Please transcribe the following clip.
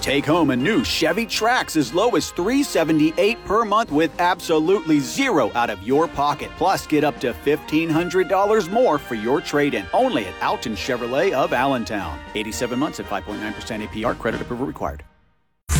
Take home a new Chevy Trax as low as $378 per month with absolutely zero out of your pocket. Plus, get up to $1,500 more for your trade-in. Only at Alton Chevrolet of Allentown. 87 months at 5.9% APR. Credit approval required.